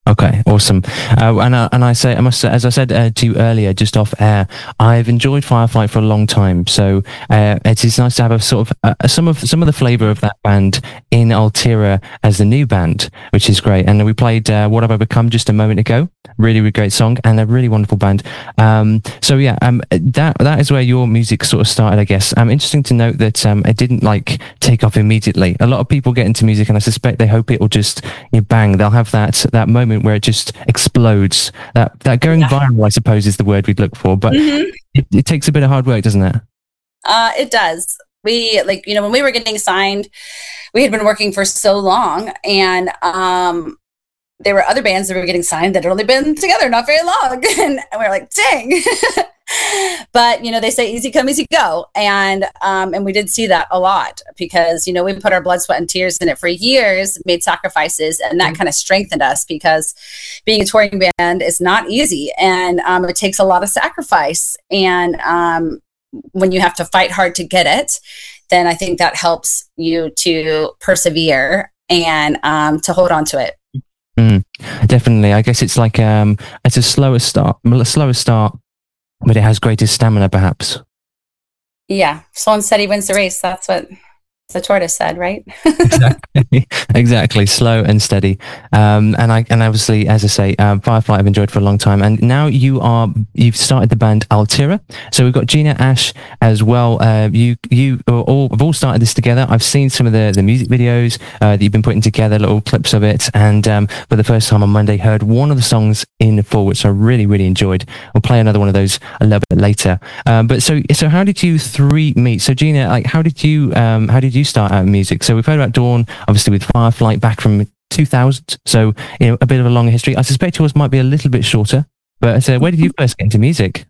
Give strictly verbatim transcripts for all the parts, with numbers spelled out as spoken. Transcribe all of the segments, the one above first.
Okay, awesome. Uh, and I, and I say, I must say, as I said uh, to you earlier, just off air, I've enjoyed Fireflight for a long time. So uh, it is nice to have a sort of uh, some of some of the flavour of that band in Altera as the new band, which is great. And we played uh, "What Have I Become" just a moment ago. Really, really great song and a really wonderful band. Um, so yeah, um, that that is where your music sort of started, I guess. Um, interesting to note that um, it didn't like take off immediately. A lot of people get into music, and I suspect they hope it will just you know, bang. They'll have that that moment where it just explodes. That that going yeah. viral, I suppose, is the word we'd look for. But mm-hmm. it, it takes a bit of hard work, doesn't it? Uh, it does. We like you know when we were getting signed, we had been working for so long, and um, there were other bands that were getting signed that had only been together not very long, and we were like, dang. But you know they say easy come, easy go, and um, and we did see that a lot because you know we put our blood, sweat, and tears in it for years, made sacrifices, and that mm-hmm. kind of strengthened us because being a touring band is not easy, and um, it takes a lot of sacrifice, and um, when you have to fight hard to get it, then I think that helps you to persevere and um, to hold on to it. Mm, definitely, I guess it's like um, it's a slower start, a slower start. But it has greater stamina, perhaps. Yeah, slow and steady wins the race. That's what the tortoise said, right? exactly. exactly, slow and steady. Um, and I and obviously, as I say, um, Fireflight I've enjoyed for a long time. And now you are you've started the band Altera. So we've got Gina, Ash as well. Uh, you you all have all started this together. I've seen some of the the music videos uh, that you've been putting together, little clips of it. And um, for the first time on Monday, heard one of the songs in full, which I really really enjoyed. We'll play another one of those a little bit later. Um, but so so how did you three meet? So Gina, like how did you um, how did you start out in music? So we've heard about Dawn, obviously with Fireflight back from two thousand. So, you know, a bit of a longer history. I suspect yours might be a little bit shorter, but uh, where did you first get into music?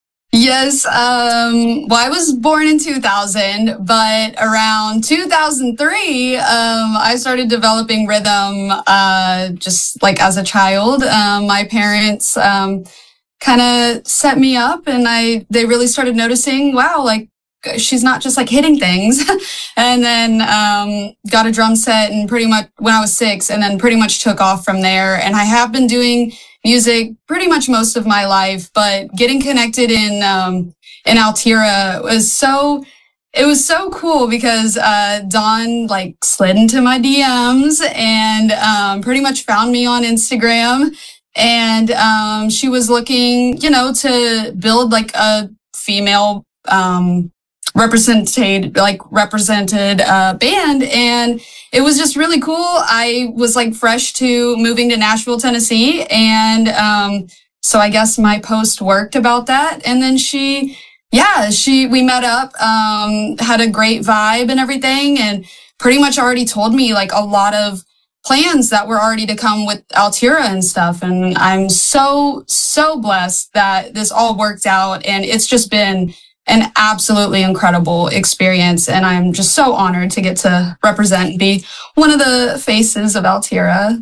Yes, um, well, I was born in two thousand, but around two thousand three, um, I started developing rhythm uh, just like as a child. Um, my parents um, kind of set me up and I they really started noticing, wow, like, she's not just like hitting things. And then um, got a drum set and pretty much when I was six and then pretty much took off from there. And I have been doing music pretty much most of my life, but getting connected in um, in Altera was so, it was so cool because uh, Dawn like slid into my D Ms and um, pretty much found me on Instagram. And um, she was looking, you know, to build like a female um represented like represented uh band, and it was just really cool. I was like fresh to moving to Nashville, Tennessee, and um so I guess my post worked about that. And then she yeah she we met up, um had a great vibe and everything, and pretty much already told me like a lot of plans that were already to come with Altera and stuff. And I'm so so blessed that this all worked out, and it's just been an absolutely incredible experience. And I'm just so honored to get to represent and be one of the faces of Altera.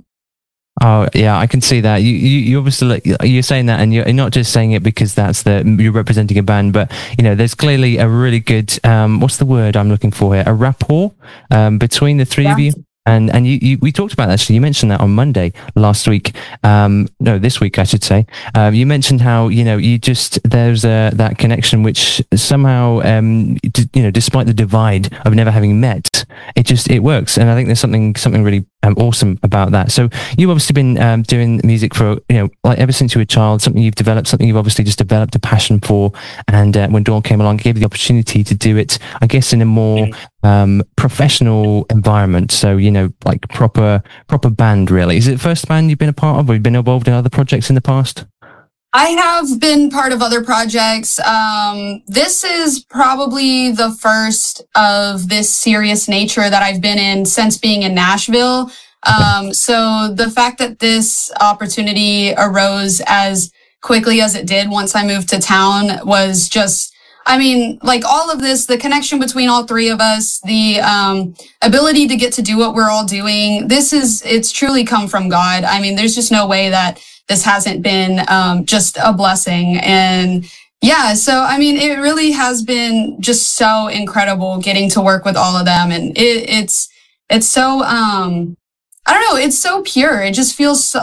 Oh yeah, I can see that. You you, you obviously you're saying that, and you're not just saying it because that's the you're representing a band, but you know there's clearly a really good um what's the word I'm looking for here? A rapport um between the three yeah. of you. And and you, you we talked about that, actually. You mentioned that on Monday last week. Um, no, this week I should say. Um, you mentioned how you know you just there's a, that connection which somehow um d- you know despite the divide of never having met, it just it works. And I think there's something something really um, awesome about that. So you've obviously been um, doing music for you know like ever since you were a child. Something you've developed, something you've obviously just developed a passion for. And uh, when Dawn came along, gave you the opportunity to do it, I guess in a more um professional environment. So you know like proper proper band, really. Is it the first band you've been a part of, or you've been involved in other projects in the past? I have been part of other projects. Um this is probably the first of this serious nature that I've been in since being in Nashville. Um so the fact that this opportunity arose as quickly as it did once I moved to town was just I mean, like all of this, the connection between all three of us, the um, ability to get to do what we're all doing, this is, it's truly come from God. I mean, there's just no way that this hasn't been um, just a blessing. And yeah, so I mean, it really has been just so incredible getting to work with all of them. And it, it's, it's so, um, I don't know, it's so pure. It just feels so